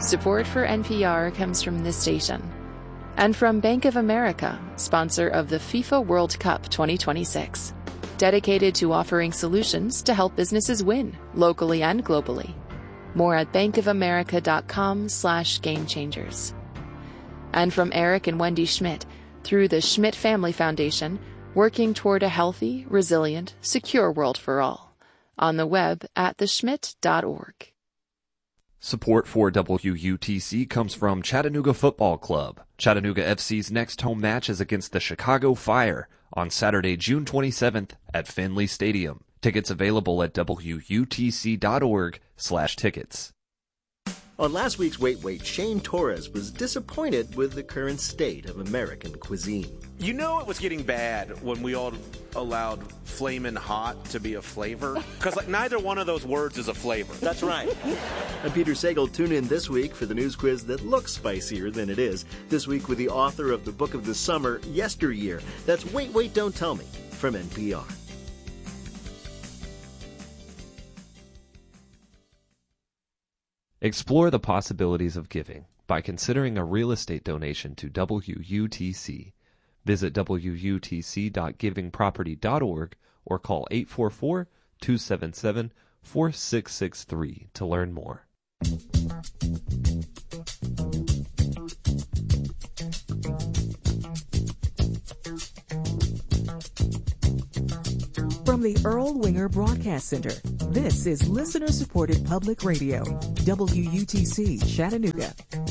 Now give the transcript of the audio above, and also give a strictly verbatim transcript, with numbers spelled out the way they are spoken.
Support for N P R comes from this station and from Bank of America, sponsor of the FIFA World Cup twenty twenty-six, dedicated to offering solutions to help businesses win locally and globally. More at bankofamerica.com slash game changers. And from Eric and Wendy Schmidt, through the Schmidt Family Foundation, working toward a healthy, resilient, secure world for all. On the web at the schmidt dot org. Support for W U T C comes from Chattanooga Football Club. Chattanooga F C's next home match is against the Chicago Fire on Saturday, June twenty-seventh at Finley Stadium. Tickets available at W U T C dot org slash tickets. On last week's Wait Wait, Shane Torres was disappointed with the current state of American cuisine. You know it was getting bad when we all allowed flamin' hot to be a flavor? Because like neither one of those words is a flavor. That's right. I'm Peter Sagal. Tune in this week for the news quiz that looks spicier than it is. This week with the author of the book of the summer, Yesteryear. That's Wait Wait, Don't Tell Me from N P R. Explore the possibilities of giving by considering a real estate donation to W U T C. Visit W U T C dot giving property dot org or call eight four four, two seven seven, four six six three to learn more. From the Earl Winger Broadcast Center, this is listener-supported public radio, W U T C Chattanooga.